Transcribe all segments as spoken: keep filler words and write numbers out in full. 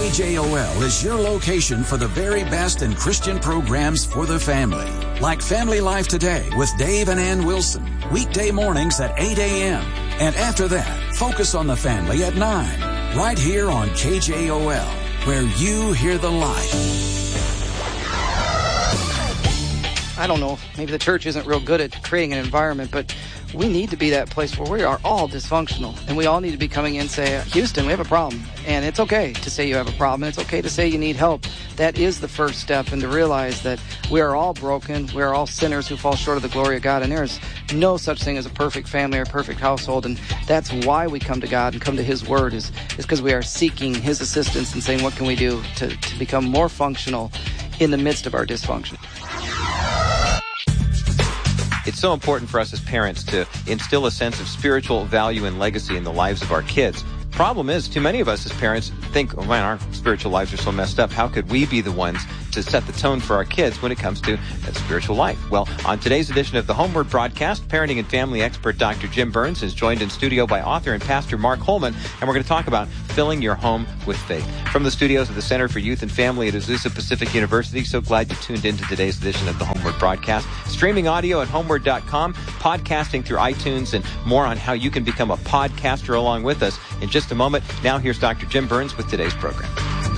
K J O L is your location for the very best in Christian programs for the family. Like Family Life Today with Dave and Ann Wilson. Weekday mornings at eight a.m. And after that, Focus on the Family at nine. Right here on K J O L, where you hear the light. I don't know, maybe the church isn't real good at creating an environment, but we need to be that place where we are all dysfunctional, and we all need to be coming in and say, Houston, we have a problem, and it's okay to say you have a problem, and it's okay to say you need help. That is the first step, and to realize that we are all broken, we are all sinners who fall short of the glory of God, and there is no such thing as a perfect family or a perfect household, and that's why we come to God and come to His Word, is is because we are seeking His assistance and saying, what can we do to, to become more functional in the midst of our dysfunction? It's so important for us as parents to instill a sense of spiritual value and legacy in the lives of our kids. Problem is, too many of us as parents think, oh man, our spiritual lives are so messed up. How could we be the ones to set the tone for our kids when it comes to a spiritual life? Well, on today's edition of the Homeward Broadcast, parenting and family expert Doctor Jim Burns is joined in studio by author and pastor Mark Holman, and we're going to talk about filling your home with faith. From the studios of the Center for Youth and Family at Azusa Pacific University, so glad you tuned in to today's edition of the Homeward Broadcast. Streaming audio at homeward dot com, podcasting through iTunes, and more on how you can become a podcaster along with us in just a moment. Now here's Doctor Jim Burns with today's program.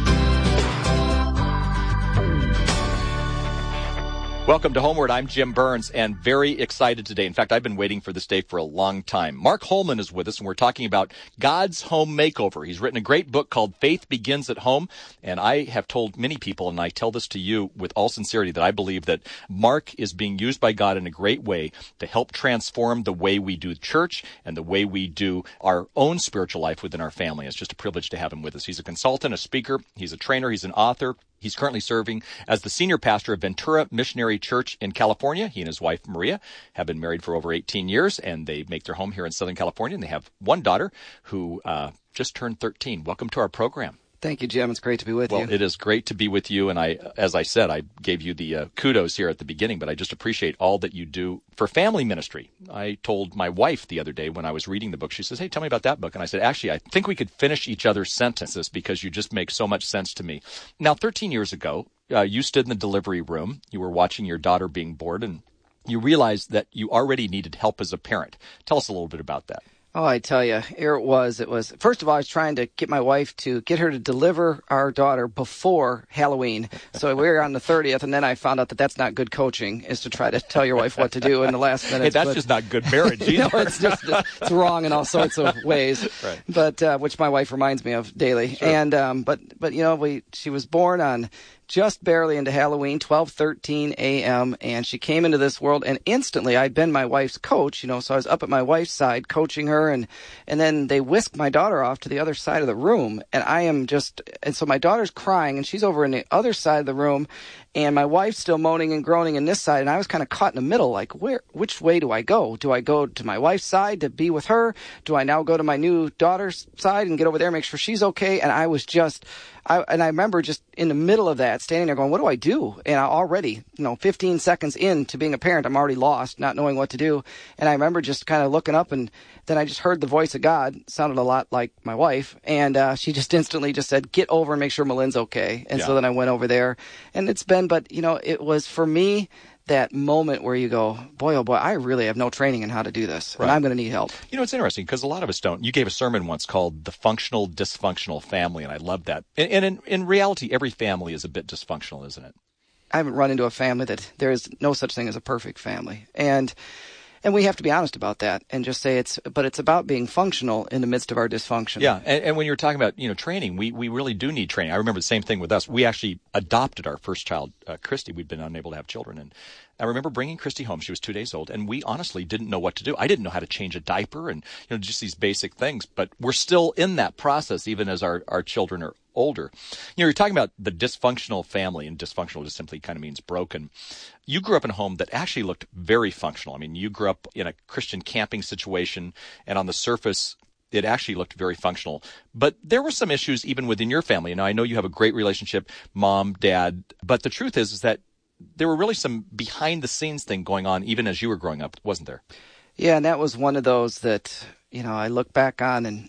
Welcome to Homeward. I'm Jim Burns, and very excited today. In fact, I've been waiting for this day for a long time. Mark Holman is with us, and we're talking about God's Home Makeover. He's written a great book called Faith Begins at Home, and I have told many people, and I tell this to you with all sincerity, that I believe that Mark is being used by God in a great way to help transform the way we do church and the way we do our own spiritual life within our family. It's just a privilege to have him with us. He's a consultant, a speaker, he's a trainer, he's an author. He's currently serving as the senior pastor of Ventura Missionary Church in California. He and his wife, Maria, have been married for over eighteen years, and they make their home here in Southern California, and they have one daughter who uh, just turned thirteen. Welcome to our program. Thank you, Jim. It's great to be with well, you. Well, it is great to be with you, and I, as I said, I gave you the uh, kudos here at the beginning, but I just appreciate all that you do for family ministry. I told my wife the other day when I was reading the book, she says, hey, tell me about that book. And I said, actually, I think we could finish each other's sentences because you just make so much sense to me. Now, thirteen years ago, uh, you stood in the delivery room. You were watching your daughter being born, and you realized that you already needed help as a parent. Tell us a little bit about that. Oh, I tell you, here it was. It was, first of all, I was trying to get my wife to get her to deliver our daughter before Halloween. So we were on the thirtieth, and then I found out that that's not good coaching, is to try to tell your wife what to do in the last minute. Hey, that's but, just not good marriage either. No, it's just it's wrong in all sorts of ways. Right. But uh, which my wife reminds me of daily. Sure. And um, but but you know, we she was born on just barely into Halloween, twelve thirteen a.m., and she came into this world, and instantly I'd been my wife's coach, you know, so I was up at my wife's side coaching her, and and then they whisked my daughter off to the other side of the room, and I am just, and so my daughter's crying, and she's over in the other side of the room, and my wife's still moaning and groaning in this side, and I was kind of caught in the middle, like, where, which way do I go? Do I go to my wife's side to be with her? Do I now go to my new daughter's side and get over there, make sure she's okay? And I was just, I, and I remember just in the middle of that, standing there going, what do I do? And I already, you know, fifteen seconds into being a parent, I'm already lost, not knowing what to do. And I remember just kind of looking up, and then I just heard the voice of God. It sounded a lot like my wife. And uh, she just instantly just said, get over and make sure Malin's okay. And yeah. So then I went over there. And it's been, but, you know, it was for me that moment where you go, boy, oh boy, I really have no training in how to do this, right. And I'm going to need help. You know, it's interesting because a lot of us don't. You gave a sermon once called The Functional Dysfunctional Family, and I love that. And, and in, in reality, every family is a bit dysfunctional, isn't it? I haven't run into a family that there is no such thing as a perfect family. And And we have to be honest about that and just say it's, but it's about being functional in the midst of our dysfunction. Yeah. And, and when you're talking about, you know, training, we, we really do need training. I remember the same thing with us. We actually adopted our first child, uh, Christy. We'd been unable to have children. And I remember bringing Christy home. She was two days old, and we honestly didn't know what to do. I didn't know how to change a diaper and, you know, just these basic things, but we're still in that process, even as our, our children are older. You know, you're talking about the dysfunctional family, and dysfunctional just simply kind of means broken. You grew up in a home that actually looked very functional. I mean, you grew up in a Christian camping situation, and on the surface, it actually looked very functional. But there were some issues even within your family. Now, I know you have a great relationship, mom, dad, but the truth is, is that there were really some behind-the-scenes thing going on even as you were growing up, wasn't there? Yeah, and that was one of those that, you know, I look back on, and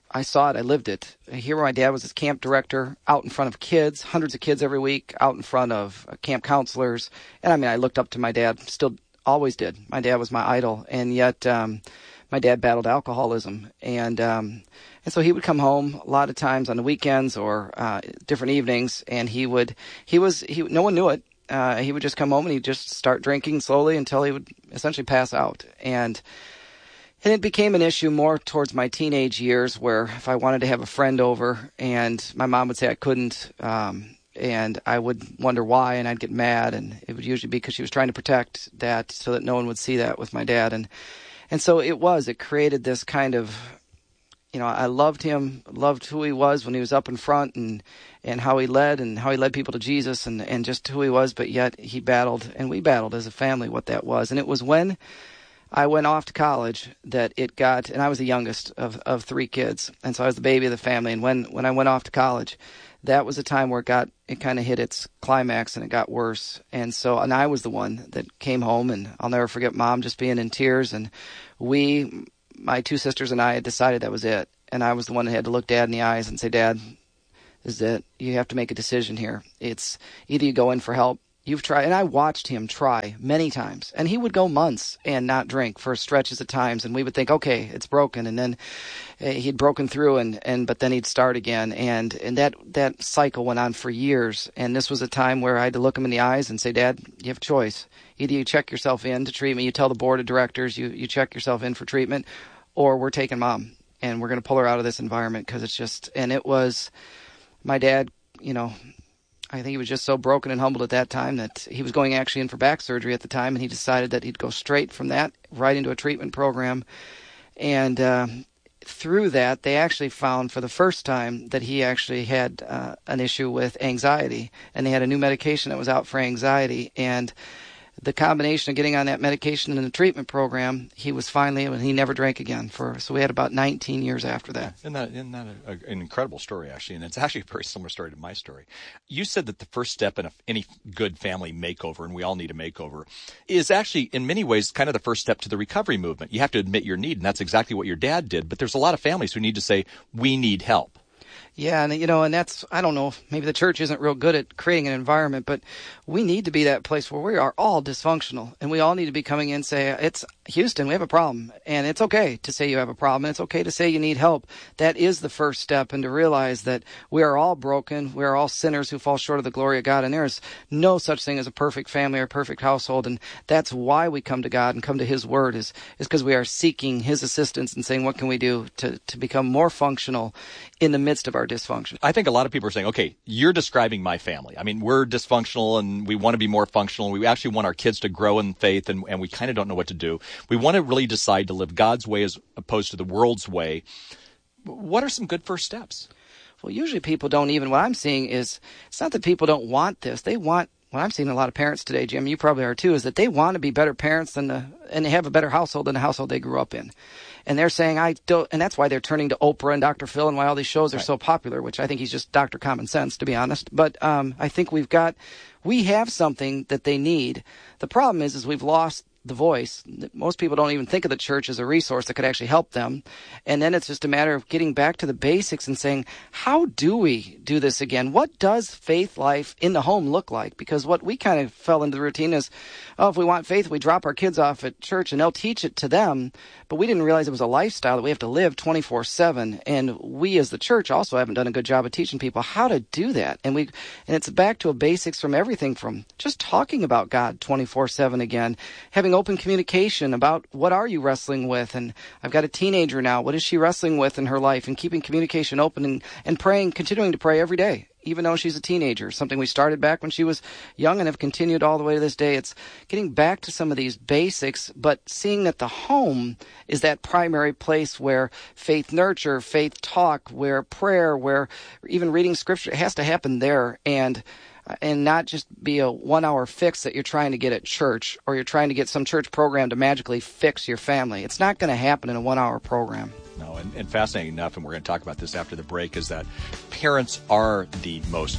I saw it. I lived it. Here my dad was his camp director, out in front of kids, hundreds of kids every week, out in front of camp counselors. And I mean, I looked up to my dad, still always did. My dad was my idol. And yet um, my dad battled alcoholism. And um, and so he would come home a lot of times on the weekends or uh, different evenings, and he would, he was, he no one knew it. Uh, he would just come home and he'd just start drinking slowly until he would essentially pass out. And And it became an issue more towards my teenage years, where if I wanted to have a friend over and my mom would say I couldn't, um, and I would wonder why, and I'd get mad, and it would usually be because she was trying to protect that so that no one would see that with my dad. And and so it was, it created this kind of, you know, I loved him, loved who he was when he was up in front, and, and how he led and how he led people to Jesus, and, and just who he was, but yet he battled, and we battled as a family what that was. And it was when I went off to college that it got, and I was the youngest of, of three kids, and so I was the baby of the family. And when, when I went off to college, that was a time where it got, it kind of hit its climax and it got worse. And so, and I was the one that came home, and I'll never forget Mom just being in tears. And we, my two sisters and I, had decided that was it. And I was the one that had to look Dad in the eyes and say, Dad, this is it. You have to make a decision here. It's either you go in for help. You've tried, and I watched him try many times, and he would go months and not drink for stretches of times, and we would think, okay, it's broken, and then uh, he'd broken through, and, and but then he'd start again, and, and that, that cycle went on for years, and this was a time where I had to look him in the eyes and say, Dad, you have a choice. Either you check yourself in to treatment, you tell the board of directors you, you check yourself in for treatment, or we're taking Mom, and we're going to pull her out of this environment, because it's just, and it was, my dad, you know, I think he was just so broken and humbled at that time that he was going actually in for back surgery at the time, and he decided that he'd go straight from that right into a treatment program. And uh, through that, they actually found for the first time that he actually had uh, an issue with anxiety, and they had a new medication that was out for anxiety. And the combination of getting on that medication and the treatment program, he was finally, and he never drank again. For so we had about nineteen years after that. Isn't that, isn't that a, a, an incredible story, actually? And it's actually a very similar story to my story. You said that the first step in a, any good family makeover, and we all need a makeover, is actually in many ways kind of the first step to the recovery movement. You have to admit your need, and that's exactly what your dad did. But there's a lot of families who need to say, we need help. Yeah, and you know, and that's, I don't know, maybe the church isn't real good at creating an environment, but we need to be that place where we are all dysfunctional, and we all need to be coming in and say, it's Houston, we have a problem, and it's okay to say you have a problem, and it's okay to say you need help. That is the first step, and to realize that we are all broken, we are all sinners who fall short of the glory of God, and there is no such thing as a perfect family or a perfect household, and that's why we come to God and come to His Word, is is because we are seeking His assistance and saying, what can we do to, to become more functional in the midst of our dysfunction. I think a lot of people are saying, okay, you're describing my family. I mean, we're dysfunctional and we want to be more functional. We actually want our kids to grow in faith, and, and we kind of don't know what to do. We want to really decide to live God's way as opposed to the world's way. What are some good first steps? Well, usually people don't even, what I'm seeing is, it's not that people don't want this. They want, what I'm seeing a lot of parents today, Jim, you probably are too, is that they want to be better parents than the, and they have a better household than the household they grew up in. And they're saying, I don't, and that's why they're turning to Oprah and Doctor Phil and why all these shows are right. so popular, which I think he's just Doctor Common Sense, to be honest. But um, I think we've got, we have something that they need. The problem is, is we've lost the voice. Most people don't even think of the church as a resource that could actually help them. And then it's just a matter of getting back to the basics and saying, how do we do this again? What does faith life in the home look like? Because what we kind of fell into the routine is, oh, if we want faith, we drop our kids off at church and they'll teach it to them. But we didn't realize it was a lifestyle that we have to live twenty-four seven. And we as the church also haven't done a good job of teaching people how to do that. And we, and it's back to a basics from everything from just talking about God twenty-four seven again, having open communication about what are you wrestling with. And I've got a teenager now. What is she wrestling with in her life? And keeping communication open and, and praying, continuing to pray every day, even though she's a teenager, something we started back when she was young and have continued all the way to this day. It's getting back to some of these basics, but seeing that the home is that primary place where faith nurture, faith talk, where prayer, where even reading scripture, it has to happen there. And and not just be a one-hour fix that you're trying to get at church, or you're trying to get some church program to magically fix your family. It's not going to happen in a one-hour program. No, and, and fascinating enough, and we're going to talk about this after the break, is that parents are the most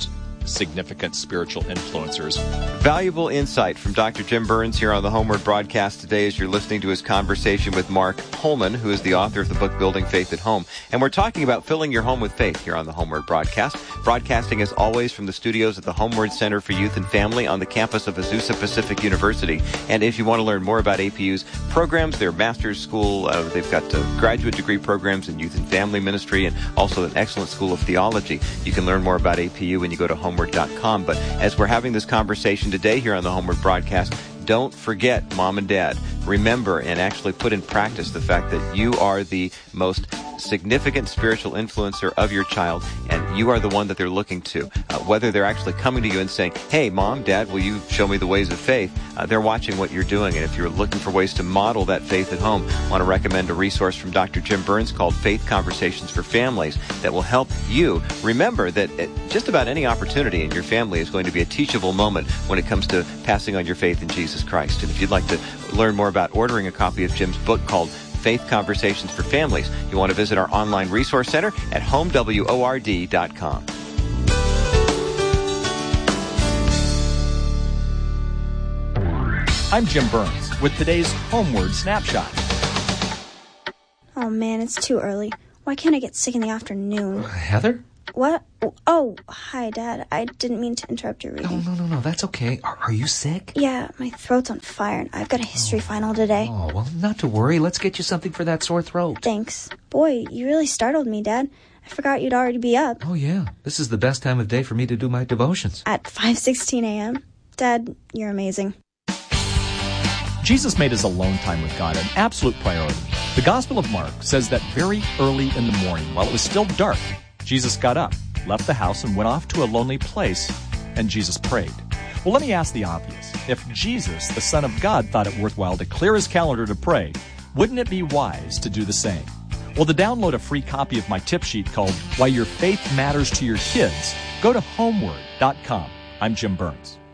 significant spiritual influencers. Valuable insight from Doctor Jim Burns here on the Homeward broadcast today as you're listening to his conversation with Mark Holman, who is the author of the book Building Faith at Home. And we're talking about filling your home with faith here on the Homeward broadcast. Broadcasting as always from the studios at the Homeward Center for Youth and Family on the campus of Azusa Pacific University. And if you want to learn more about A P U's programs, their master's school, uh, they've got uh, graduate degree programs in youth and family ministry and also an excellent school of theology. You can learn more about A P U when you go to homeward dot com. But as we're having this conversation today here on the Homeward broadcast, don't forget, Mom and Dad, remember and actually put in practice the fact that you are the most significant spiritual influencer of your child, and you are the one that they're looking to. Uh, whether they're actually coming to you and saying, hey, Mom, Dad, will you show me the ways of faith? Uh, they're watching what you're doing, and if you're looking for ways to model that faith at home, I want to recommend a resource from Doctor Jim Burns called Faith Conversations for Families that will help you remember that just about any opportunity in your family is going to be a teachable moment when it comes to passing on your faith in Jesus Christ. And if you'd like to learn more about ordering a copy of Jim's book called Faith Conversations for Families, you want to visit our online resource center at home word dot com. I'm Jim Burns with today's Homeward Snapshot. Oh man, it's too early. Why can't I get sick in the afternoon? Uh, Heather? What? Oh, hi, Dad. I didn't mean to interrupt your reading. No, no, no, no. That's okay. Are, are you sick? Yeah, my throat's on fire, and I've got a history oh. final today. Oh, well, not to worry. Let's get you something for that sore throat. Thanks. Boy, you really startled me, Dad. I forgot you'd already be up. Oh, yeah. This is the best time of day for me to do my devotions. At five sixteen a.m.? Dad, you're amazing. Jesus made his alone time with God an absolute priority. The Gospel of Mark says that very early in the morning, while it was still dark, Jesus got up, left the house, and went off to a lonely place, and Jesus prayed. Well, let me ask the obvious. If Jesus, the Son of God, thought it worthwhile to clear his calendar to pray, wouldn't it be wise to do the same? Well, to download a free copy of my tip sheet called Why Your Faith Matters to Your Kids, go to homeward dot com. I'm Jim Burns.